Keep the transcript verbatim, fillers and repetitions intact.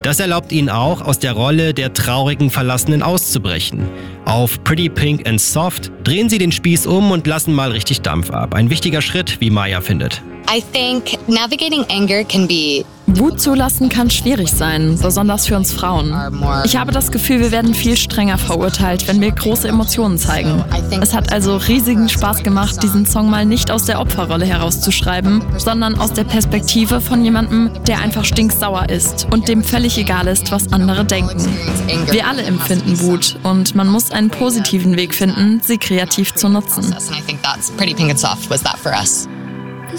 Das erlaubt ihnen auch, aus der Rolle der traurigen Verlassenen auszubrechen. Auf Pretty Pink and Soft drehen sie den Spieß um und lassen mal richtig Dampf ab. Ein wichtiger Schritt, wie Maya findet. I think navigating anger can be Wut zulassen kann schwierig sein, besonders für uns Frauen. Ich habe das Gefühl, wir werden viel strenger verurteilt, wenn wir große Emotionen zeigen. Es hat also riesigen Spaß gemacht, diesen Song mal nicht aus der Opferrolle herauszuschreiben, sondern aus der Perspektive von jemandem, der einfach stinksauer ist und dem völlig egal ist, was andere denken. Wir alle empfinden Wut und man muss einen positiven Weg finden, sie kreativ zu nutzen. And I think that's Pretty Pink and Soft was that for us.